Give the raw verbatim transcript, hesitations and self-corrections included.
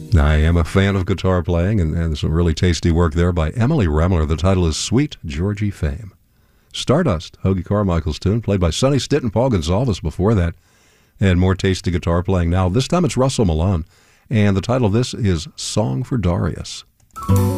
I am a fan of guitar playing, and, and some really tasty work there by Emily Remler. The title is Sweet Georgie Fame. Stardust, Hoagy Carmichael's tune, played by Sonny Stitt and Paul Gonsalves before that. And more tasty guitar playing now. This time it's Russell Milan, and the title of this is Song for Darius.